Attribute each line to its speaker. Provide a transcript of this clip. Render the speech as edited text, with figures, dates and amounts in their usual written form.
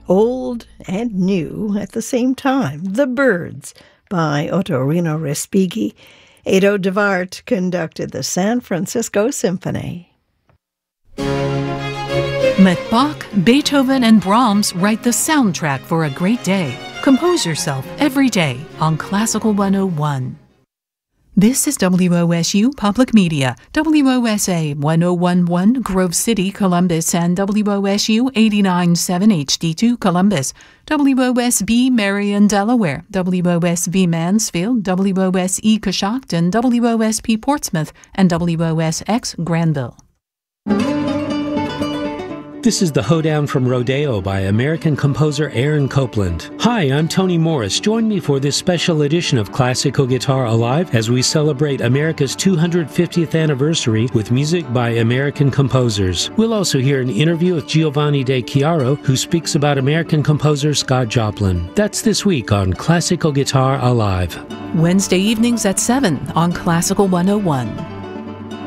Speaker 1: old and new at the same time. The Birds by Ottorino Respighi. Edo de Wart conducted the San Francisco Symphony.
Speaker 2: Let Bach, Beethoven, and Brahms write the soundtrack for a great day. Compose yourself every day on Classical 101. This is WOSU Public Media, WOSA 1011 Grove City, Columbus, and WOSU 89.7 HD2 Columbus, WOSB Marion, Delaware, WOSB Mansfield, WOSE Coshocton, WOSP Portsmouth, and WOSX Granville.
Speaker 3: This is the Hoedown from Rodeo by American composer Aaron Copland. Hi, I'm Tony Morris. Join me for this special edition of Classical Guitar Alive as we celebrate America's 250th anniversary with music by American composers. We'll also hear an interview with Giovanni De Chiaro, who speaks about American composer Scott Joplin. That's this week on Classical Guitar Alive.
Speaker 2: Wednesday evenings at 7 on Classical 101.